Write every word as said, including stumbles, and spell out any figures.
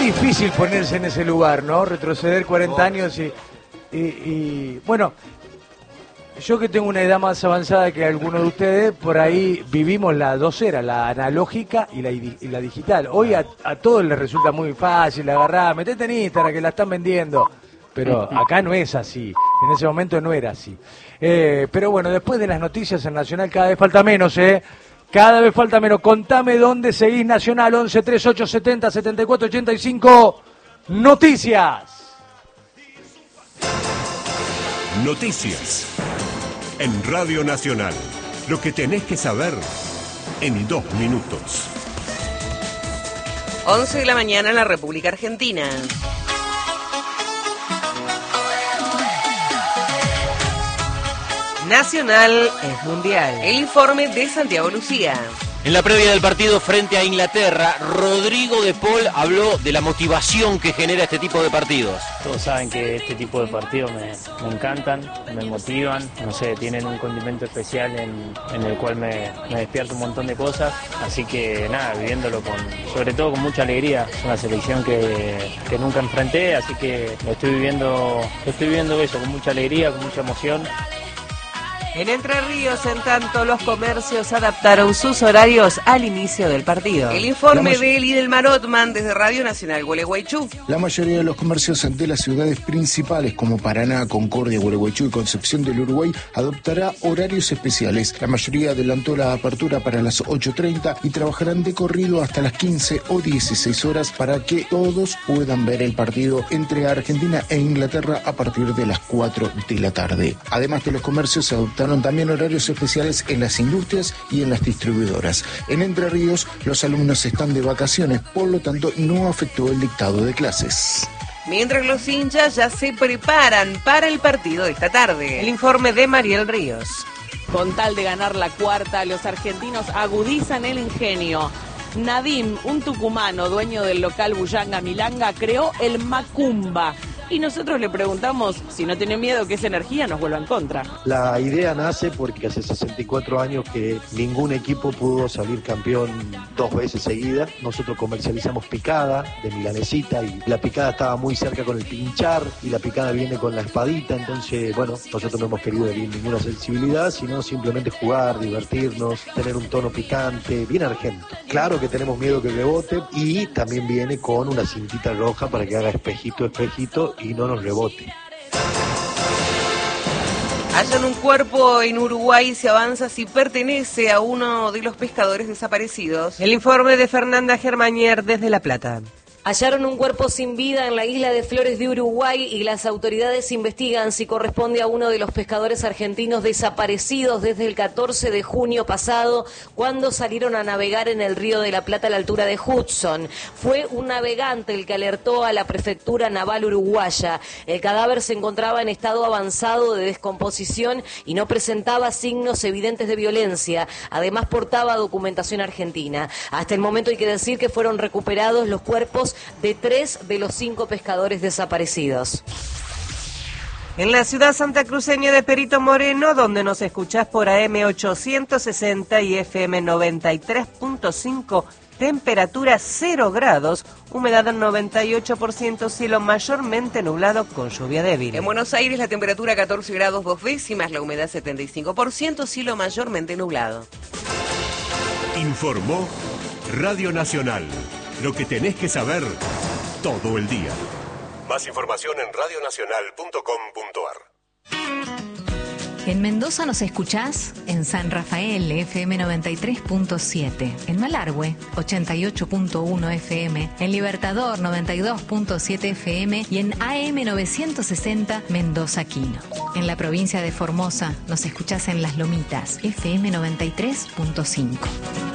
difícil ponerse en ese lugar, ¿no? Retroceder cuarenta años y, y, y... Bueno, yo que tengo una edad más avanzada que algunos de ustedes, por ahí vivimos las dos eras, la analógica y la, y la digital. Hoy a, a todos les resulta muy fácil agarrar, metete en Instagram que la están vendiendo. Pero acá no es así, en ese momento no era así. Eh, pero bueno, después de las noticias en Nacional cada vez falta menos, ¿eh? Cada vez falta menos. Contame dónde seguís Nacional, once treinta y ocho setenta setenta y cuatro ochenta y cinco. Noticias. Noticias. En Radio Nacional. Lo que tenés que saber en dos minutos. once de la mañana en la República Argentina. Nacional es mundial. El informe de Santiago Lucía. En la previa del partido frente a Inglaterra, Rodrigo de Paul habló de la motivación que genera este tipo de partidos. Todos saben que este tipo de partidos me, me encantan, me motivan, no sé, tienen un condimento especial en, en el cual me, me despierta un montón de cosas, así que nada, viviéndolo con, sobre todo con mucha alegría. Es una selección que, que nunca enfrenté, así que lo estoy viviendo, lo estoy viviendo eso, con mucha alegría, con mucha emoción. En Entre Ríos, en tanto, los comercios adaptaron sus horarios al inicio del partido. El informe de Lidelmar Ottman desde Radio Nacional Gualeguaychú. La mayoría de los comercios de las ciudades principales como Paraná, Concordia, Gualeguaychú y Concepción del Uruguay adoptará horarios especiales. La mayoría adelantó la apertura para las ocho treinta y trabajarán de corrido hasta las quince o dieciséis horas para que todos puedan ver el partido entre Argentina e Inglaterra a partir de las cuatro de la tarde. Además de los comercios, se adoptaron también horarios especiales en las industrias y en las distribuidoras. En Entre Ríos, los alumnos están de vacaciones, por lo tanto no afectó el dictado de clases. Mientras los hinchas ya se preparan para el partido de esta tarde. El informe de Mariel Ríos. Con tal de ganar la cuarta, los argentinos agudizan el ingenio. Nadim, un tucumano, dueño del local Bullanga Milanga, creó el Macumba. Y nosotros le preguntamos si no tiene miedo que esa energía nos vuelva en contra. La idea nace porque hace sesenta y cuatro años que ningún equipo pudo salir campeón dos veces seguidas. Nosotros comercializamos picada de milanesita y la picada estaba muy cerca con el pinchar y la picada viene con la espadita. Entonces, bueno, nosotros no hemos querido herir ninguna sensibilidad, sino simplemente jugar, divertirnos, tener un tono picante, bien argento. Claro que tenemos miedo que rebote y también viene con una cintita roja para que haga espejito, espejito y no nos rebote. Hallan un cuerpo en Uruguay y se avanza si pertenece a uno de los pescadores desaparecidos. El informe de Fernanda Germanier desde La Plata. Hallaron un cuerpo sin vida en la isla de Flores de Uruguay y las autoridades investigan si corresponde a uno de los pescadores argentinos desaparecidos desde el catorce de junio pasado, cuando salieron a navegar en el río de la Plata a la altura de Hudson. Fue un navegante el que alertó a la prefectura naval uruguaya. El cadáver se encontraba en estado avanzado de descomposición y no presentaba signos evidentes de violencia. Además, portaba documentación argentina. Hasta el momento hay que decir que fueron recuperados los cuerpos de tres de los cinco pescadores desaparecidos. En la ciudad santacruceña de Perito Moreno, donde nos escuchás por A M ochocientos sesenta y F M noventa y tres punto cinco, temperatura cero grados, humedad noventa y ocho por ciento, cielo mayormente nublado con lluvia débil. En Buenos Aires la temperatura catorce grados dos décimas, la humedad setenta y cinco por ciento, cielo mayormente nublado. Informó Radio Nacional. Lo que tenés que saber todo el día. Más información en radio nacional punto com punto a r. En Mendoza nos escuchás en San Rafael, F M noventa y tres punto siete, en Malargüe, ochenta y ocho punto uno F M, en Libertador, noventa y dos punto siete F M y en A M novecientos sesenta, Mendoza Quino. En la provincia de Formosa nos escuchás en Las Lomitas, F M noventa y tres punto cinco.